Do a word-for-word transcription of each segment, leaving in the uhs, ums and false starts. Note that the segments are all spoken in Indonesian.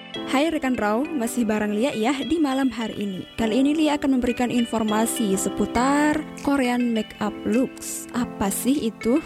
Hai rekan Raw, masih bareng Lia ya di malam hari ini. Kali ini Lia akan memberikan informasi seputar Korean makeup looks. Apa sih itu?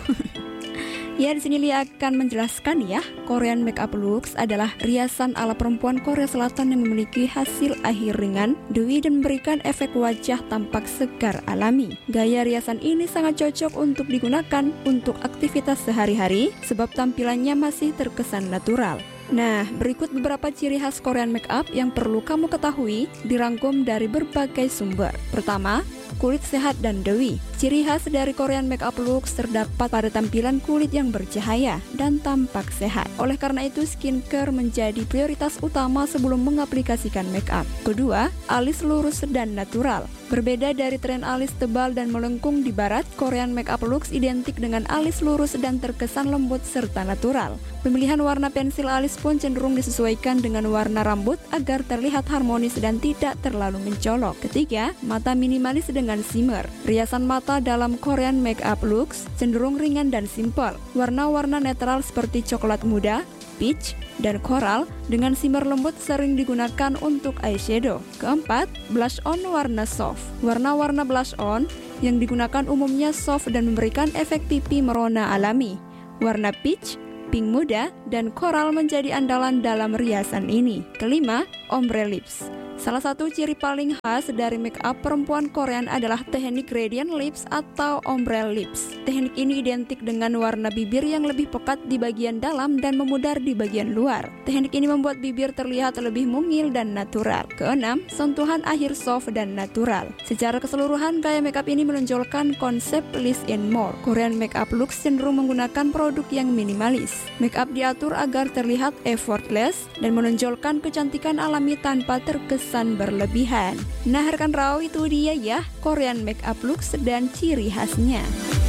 Ya, di sini Lia akan menjelaskan ya. Korean makeup looks adalah riasan ala perempuan Korea Selatan yang memiliki hasil akhir ringan, dewy dan memberikan efek wajah tampak segar alami. Gaya riasan ini sangat cocok untuk digunakan untuk aktivitas sehari-hari sebab tampilannya masih terkesan natural. Nah, berikut beberapa ciri khas Korean makeup yang perlu kamu ketahui dirangkum dari berbagai sumber. Pertama, kulit sehat dan dewy. Ciri khas dari Korean makeup looks terdapat pada tampilan kulit yang bercahaya dan tampak sehat. Oleh karena itu, skincare menjadi prioritas utama sebelum mengaplikasikan makeup. Kedua, alis lurus dan natural. Berbeda dari tren alis tebal dan melengkung di barat, Korean makeup looks identik dengan alis lurus dan terkesan lembut serta natural. Pemilihan warna pensil alis pun cenderung disesuaikan dengan warna rambut agar terlihat harmonis dan tidak terlalu mencolok. Ketiga, mata minimalis dengan shimmer. Riasan mata dalam Korean makeup looks cenderung ringan dan simpel. Warna-warna netral seperti coklat muda, peach, dan coral dengan shimmer lembut sering digunakan untuk eyeshadow. Keempat, blush on warna soft. Warna-warna blush on yang digunakan umumnya soft dan memberikan efek pipi merona alami. Warna peach, pink muda, dan coral menjadi andalan dalam riasan ini. Kelima, ombre lips. Salah satu ciri paling khas dari makeup perempuan Korean adalah teknik gradient lips atau ombre lips. Teknik ini identik dengan warna bibir yang lebih pekat di bagian dalam dan memudar di bagian luar. Teknik ini membuat bibir terlihat lebih mungil dan natural. Keenam, sentuhan akhir soft dan natural. Secara keseluruhan, gaya makeup ini menonjolkan konsep less and more. Korean makeup looks cenderung menggunakan produk yang minimalis. Makeup diatur agar terlihat effortless dan menonjolkan kecantikan alami tanpa terkesan berlebihan. Nah, rekan Raw, itu dia ya Korean makeup looks dan ciri khasnya.